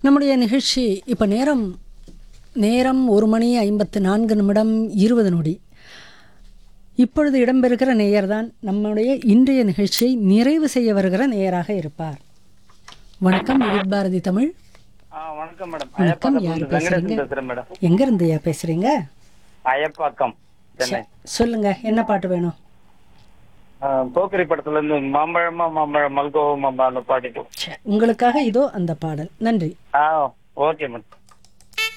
நம்முடைய நிகழ்ச்சி இப்போ நேரம் நேரம் 1:54 இப்பொழுது இடம்பெறுகிற நேயர் தான் நம்முடைய இன்றைய நிகழ்ச்சியை நிறைவு செய்ய வருகிற நேயராக இருப்பார். வணக்கம் விவித் பாரதி தமிழ். வணக்கம் மேடம். வணக்கம், யாரு பேசுறீங்க? பேசுறேன் மேடம். எங்க இருந்துயா பேசுறீங்க? அயப்பாக்கம், சென்னை. சொல்லுங்க, என்ன பாட்டு வேணும்? போக்கிரி படத்துல இருந்து மாம்பழமா மாம்பழம் மல்கோவா மாம்பழம் பாடிட்டு. உங்களுக்காக இதோ அந்த பாடல். நன்றி. Okay madam.